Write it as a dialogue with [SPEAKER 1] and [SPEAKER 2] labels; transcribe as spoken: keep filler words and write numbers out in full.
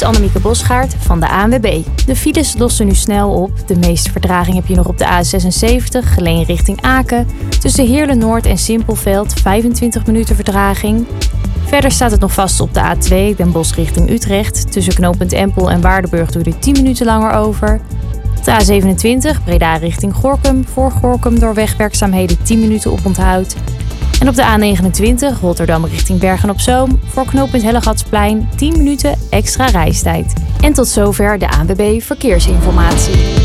[SPEAKER 1] Annemieke Bosgaard van de A N W B. De files lossen nu snel op. De meeste vertraging heb je nog op de A zesenzeventig, Geleen richting Aken. Tussen Heerlen-Noord en Simpelveld, vijfentwintig minuten vertraging. Verder staat het nog vast op de A twee, Den Bosch richting Utrecht. Tussen knooppunt Empel en Waardenburg doe je er tien minuten langer over. Op de A zevenentwintig, Breda richting Gorinchem. Voor Gorinchem door wegwerkzaamheden tien minuten oponthoud. En op de A negenentwintig, Rotterdam richting Bergen-op-Zoom. Voor knooppunt Hellegatsplein tien minuten extra reistijd. En tot zover de A N W B Verkeersinformatie.